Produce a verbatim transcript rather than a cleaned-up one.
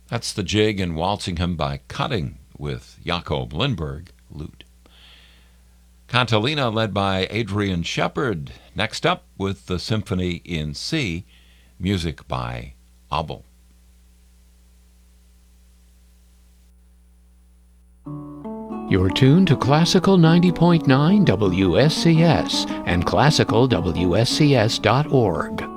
That's the Jig in Walsingham by Cutting with Jakob Lindberg, lute. Cantilena led by Adrian Shepard. Next up with the Symphony in C, music by Abel. You're tuned to Classical ninety point nine W S C S and classical W S C S dot org.